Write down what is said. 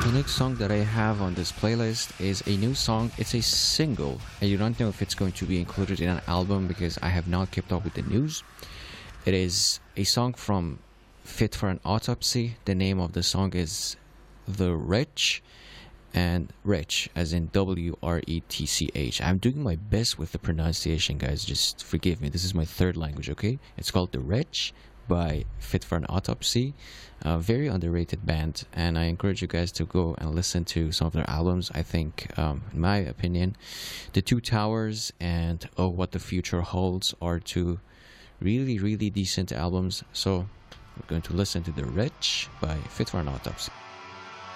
The next song that I have on this playlist is a new song. It's a single. I don't know if it's going to be included in an album because I have not kept up with the news. It is a song from Fit for an Autopsy. The name of the song is The Wretch, and Wretch as in WRETCH. I'm doing my best with the pronunciation, guys. Just forgive me. This is my third language, okay? It's called The Wretch by Fit for an Autopsy. A very underrated band, and I encourage you guys to go and listen to some of their albums. I think, in my opinion, The Two Towers and Oh What the Future Holds are two really, really decent albums. So we're going to listen to The Wretch by Fit for an Autopsy.